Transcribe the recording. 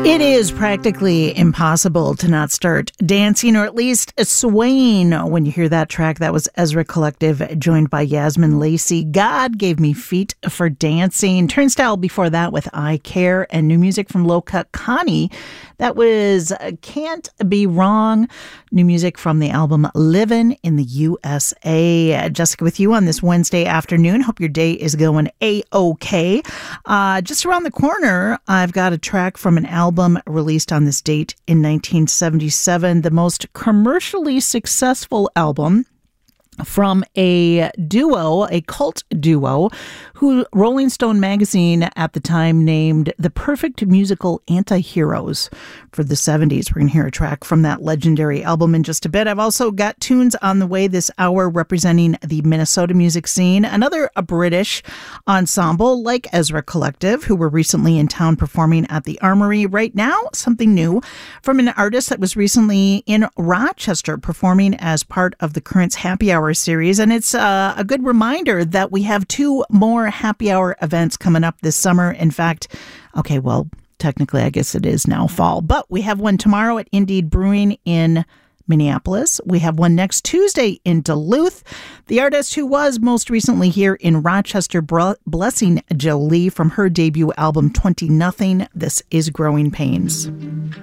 It is practically impossible to not start dancing, or at least swaying, when you hear that track. That was Ezra Collective, joined by Yasmin Lacey. God Gave Me Feet for Dancing. Turnstile before that with I Care, and new music from Low Cut Connie. That was Can't Be Wrong. New music from the album Livin' in the USA. Jessica with you on this Wednesday afternoon. Hope your day is going A-OK. Just around the corner, I've got a track from an album released on this date in 1977. The most commercially successful album from a duo, a cult duo, who Rolling Stone magazine at the time named the perfect musical anti-heroes for the 70s. We're going to hear a track from that legendary album in just a bit. I've also got tunes on the way this hour representing the Minnesota music scene. Another British ensemble like Ezra Collective, who were recently in town performing at the Armory. Right now, something new from an artist that was recently in Rochester performing as part of the Currents Happy Hour series. And it's a good reminder that we have two more happy hour events coming up this summer. In fact, okay, well, technically, I guess it is now fall, but we have one tomorrow at Indeed Brewing in Minneapolis. We have one next Tuesday in Duluth. The artist who was most recently here in Rochester, Blessing Jolie, from her debut album 20 Nothing. This is Growing Pains.